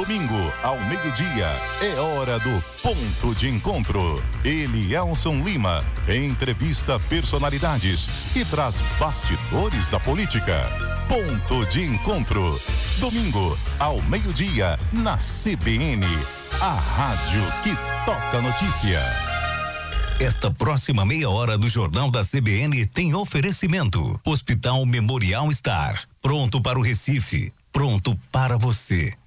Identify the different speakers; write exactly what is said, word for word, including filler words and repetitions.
Speaker 1: Domingo, ao meio-dia, é hora do Ponto de Encontro. Elielson Lima entrevista personalidades e traz bastidores da política. Ponto de Encontro. Domingo, ao meio-dia, na C B N, a rádio que toca notícia.
Speaker 2: Esta próxima meia hora do Jornal da C B N tem oferecimento. Hospital Memorial Star. Pronto para o Recife. Pronto para você.